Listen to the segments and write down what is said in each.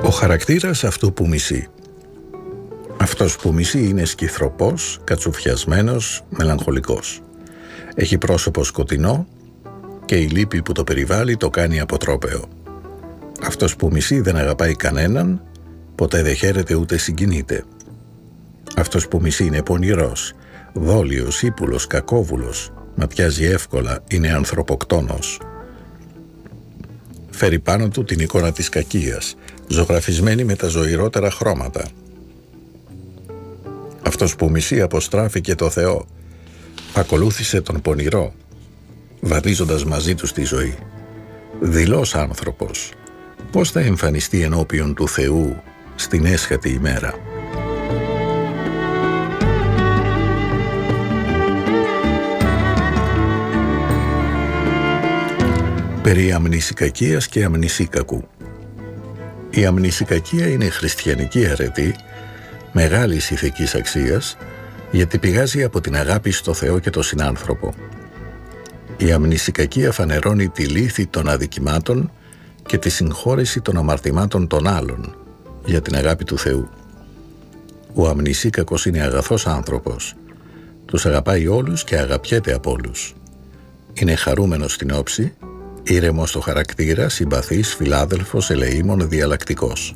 Ο χαρακτήρας αυτού που μισεί. Αυτός που μισεί είναι σκυθροπός, κατσουφιασμένος, μελαγχολικός. Έχει πρόσωπο σκοτεινό και η λύπη που το περιβάλλει το κάνει αποτρόπαιο. Αυτός που μισεί δεν αγαπάει κανέναν, ποτέ δεν χαίρεται ούτε συγκινείται. Αυτός που μισεί είναι πονηρός, δόλιος, ύπουλος, κακόβουλος, ματιάζει εύκολα, είναι ανθρωποκτόνος. Φέρει πάνω του την εικόνα της κακίας, ζωγραφισμένη με τα ζωηρότερα χρώματα. Αυτός που μισεί αποστράφηκε το Θεό, ακολούθησε τον πονηρό, βαδίζοντας μαζί του στη ζωή. Δειλός άνθρωπος, πώς θα εμφανιστεί ενώπιον του Θεού στην έσχατη ημέρα? Περί αμνησικακίας και αμνησίκακου. Η αμνησικακία είναι χριστιανική αρετή μεγάλης ηθικής αξίας, γιατί πηγάζει από την αγάπη στο Θεό και τον συνάνθρωπο. Η αμνησικακία φανερώνει τη λύθη των αδικημάτων και τη συγχώρεση των αμαρτημάτων των άλλων για την αγάπη του Θεού. Ο αμνησίκακος είναι αγαθός άνθρωπος. Τους αγαπάει όλους και αγαπιέται από όλους. Είναι χαρούμενος στην όψη, ήρεμος στο χαρακτήρα, συμπαθής, φιλάδελφος, ελεήμων, διαλλακτικός.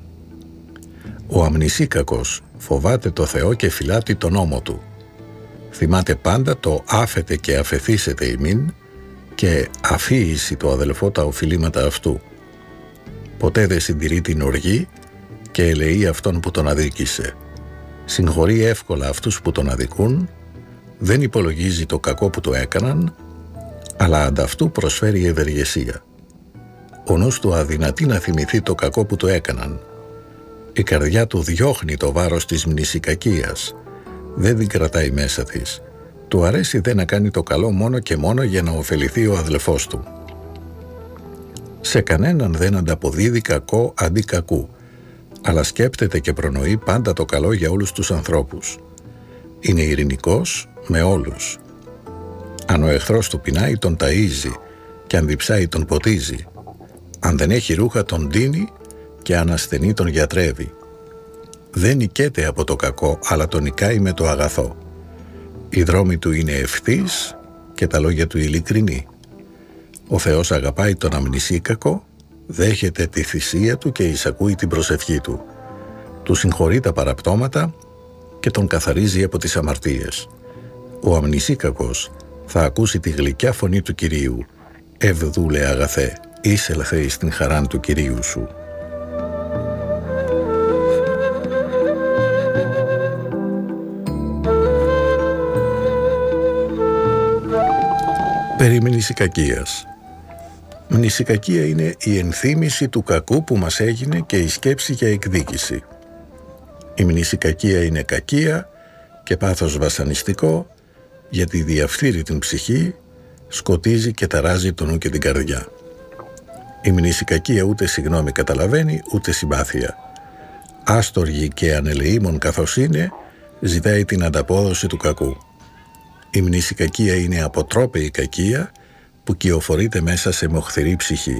Ο αμνησίκακος φοβάται το Θεό και φυλάτει τον νόμο του. Θυμάται πάντα το άφετε και αφεθήσετε ημίν και αφίηση το αδελφό τα οφειλήματα αυτού. Ποτέ δεν συντηρεί την οργή και ελεεί αυτόν που τον αδίκησε. Συγχωρεί εύκολα αυτούς που τον αδικούν, δεν υπολογίζει το κακό που του έκαναν, αλλά ανταυτού προσφέρει ευεργεσία. Ο νους του αδυνατεί να θυμηθεί το κακό που του έκαναν. Η καρδιά του διώχνει το βάρος της μνησικακίας, δεν την κρατάει μέσα της. Του αρέσει δε να κάνει το καλό μόνο και μόνο για να ωφεληθεί ο αδελφός του. Σε κανέναν δεν ανταποδίδει κακό αντί κακού, αλλά σκέπτεται και προνοεί πάντα το καλό για όλους τους ανθρώπους. Είναι ειρηνικός με όλους. Αν ο εχθρός του πεινάει τον ταΐζει και αν διψάει τον ποτίζει. Αν δεν έχει ρούχα τον ντύνει και αν ασθενεί τον γιατρεύει. Δεν νικέται από το κακό, αλλά τον νικάει με το αγαθό. Οι δρόμοι του είναι ευθύς και τα λόγια του ειλικρινή. Ο Θεός αγαπάει τον αμνησίκακο, δέχεται τη θυσία του και εισακούει την προσευχή του. Του συγχωρεί τα παραπτώματα και τον καθαρίζει από τις αμαρτίες. Ο αμνησίκακος θα ακούσει τη γλυκιά φωνή του Κυρίου. Ευδούλε αγαθέ, εισελθε εις την χαράν του Κυρίου σου. Περί μνησικακίας. Μνησικακία είναι η ενθύμηση του κακού που μας έγινε και η σκέψη για εκδίκηση. Η μνησικακία είναι κακία και πάθος βασανιστικό, γιατί διαφθείρει την ψυχή, σκοτίζει και ταράζει το νου και την καρδιά. Η μνησικακία ούτε συγγνώμη καταλαβαίνει, ούτε συμπάθεια. Άστοργη και ανελεήμων καθώς είναι, ζητάει την ανταπόδοση του κακού. Η μνησικακία είναι αποτρόπαιη κακία που κυοφορείται μέσα σε μοχθηρή ψυχή.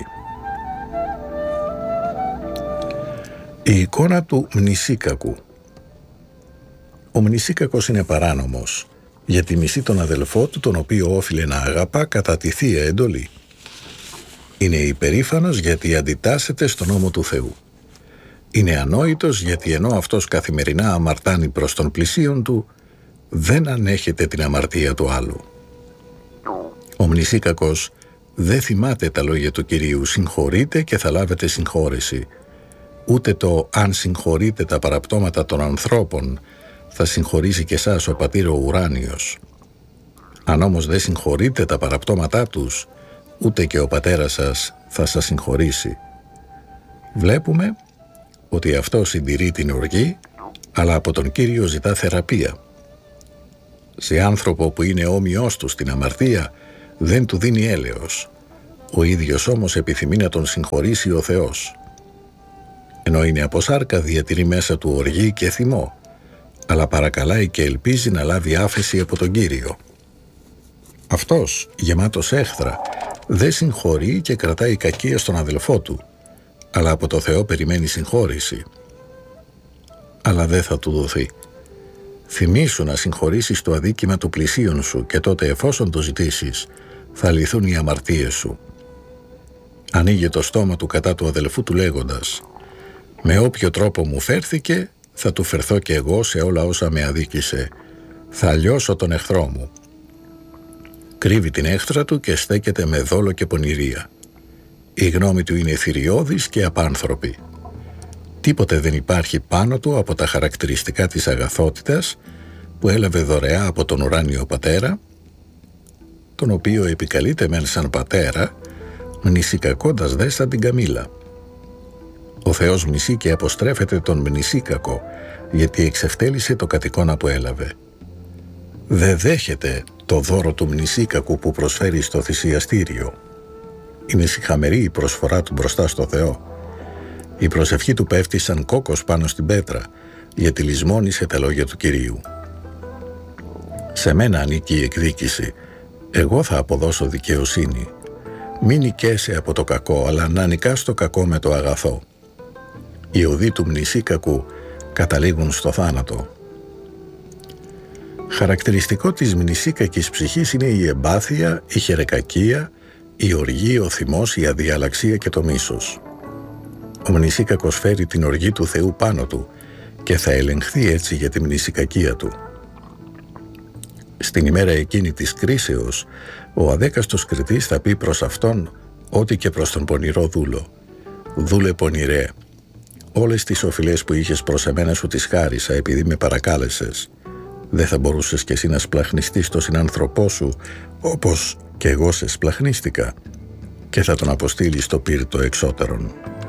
Η εικόνα του μνησίκακου. Ο μνησίκακος είναι παράνομος, γιατί μισεί τον αδελφό του, τον οποίο όφιλε να αγαπά κατά τη Θεία Εντολή. Είναι υπερήφανος γιατί αντιτάσσεται στον νόμο του Θεού. Είναι ανόητος γιατί ενώ αυτός καθημερινά αμαρτάνει προς τον πλησίον του, δεν ανέχεται την αμαρτία του άλλου. Ο μνησίκακος δεν θυμάται τα λόγια του Κυρίου, συγχωρείτε και θα λάβετε συγχώρεση. Ούτε το αν συγχωρείτε τα παραπτώματα των ανθρώπων, θα συγχωρήσει και εσάς ο Πατήρ ο ουράνιος. Αν όμως δεν συγχωρείτε τα παραπτώματά τους, ούτε και ο Πατέρας σας θα σας συγχωρήσει. Βλέπουμε ότι αυτό συντηρεί την οργή, αλλά από τον Κύριο ζητά θεραπεία. Σε άνθρωπο που είναι όμοιος του στην αμαρτία, δεν του δίνει έλεος. Ο ίδιος όμως επιθυμεί να τον συγχωρήσει ο Θεός. Ενώ είναι από σάρκα, διατηρεί μέσα του οργή και θυμό, αλλά παρακαλάει και ελπίζει να λάβει άφεση από τον Κύριο. Αυτός, γεμάτος έχθρα, δεν συγχωρεί και κρατάει κακία στον αδελφό του. αλλά από το Θεό περιμένει συγχώρηση. Αλλά δεν θα του δοθεί. Θυμήσου να συγχωρήσεις το αδίκημα του πλησίον σου και τότε, εφόσον το ζητήσεις, θα λυθούν οι αμαρτίες σου. Ανοίγε το στόμα του κατά του αδελφού του λέγοντας: «Με όποιο τρόπο μου φέρθηκε, θα του φερθώ και εγώ σε όλα όσα με αδίκησε. Θα λιώσω τον εχθρό μου». Κρύβει την έχθρα του και στέκεται με δόλο και πονηρία. Η γνώμη του είναι θηριώδης και απάνθρωπη. Τίποτε δεν υπάρχει πάνω του από τα χαρακτηριστικά της αγαθότητας που έλαβε δωρεά από τον ουράνιο πατέρα, τον οποίο επικαλείται μεν σαν πατέρα, μνησικακώντας δε σαν την καμήλα. Ο Θεός μισεί και αποστρέφεται τον μνησίκακο, γιατί εξευτέλισε το κατοικώνα που έλαβε. Δεν δέχεται το δώρο του μνησίκακου που προσφέρει στο θυσιαστήριο. Είναι σιχαμερή η προσφορά του μπροστά στο Θεό. Η προσευχή του πέφτει σαν κόκκος πάνω στην πέτρα, γιατί λησμόνισε τα λόγια του Κυρίου. Σε μένα ανήκει η εκδίκηση. Εγώ θα αποδώσω δικαιοσύνη. Μην νικέσαι από το κακό, αλλά να νικάς το κακό με το αγαθό. Οι οδοί του μνησίκακου καταλήγουν στο θάνατο. Χαρακτηριστικό της μνησίκακης ψυχής είναι η εμπάθεια, η χερεκακία, η οργή, ο θυμός, η αδιαλαξία και το μίσος. Ο μνησίκακος φέρει την οργή του Θεού πάνω του και θα ελεγχθεί έτσι για τη μνησικακία του. Στην ημέρα εκείνη της κρίσεως, ο αδέκαστος κριτής θα πει προς αυτόν ό,τι και προς τον πονηρό δούλο: «Δούλε πονηρέ, όλες τις οφειλές που είχες προς εμένα σου τις χάρισα επειδή με παρακάλεσες. Δεν θα μπορούσες κι εσύ να σπλαχνιστείς το συνάνθρωπό σου όπως κι εγώ σε σπλαχνίστηκα?» Και θα τον αποστείλει στο πύρτο εξώτερον.